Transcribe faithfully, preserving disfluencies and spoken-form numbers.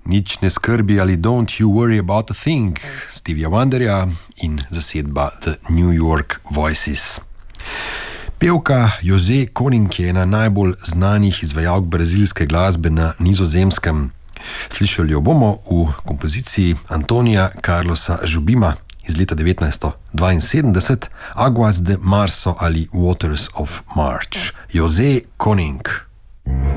Nič ne skrbi ali Don't You Worry About a Thing Stevija Wonderja in zasedba The New York Voices. Pevka José Koning je ena najbolj znanih izvajalk brazilske glasbe na Nizozemskem. Slišali jo bomo v kompoziciji Antonija Carlosa Jobima iz leta devetnajststo dvainsedemdeset, Aguas de Marzo ali Waters of March. José Koning.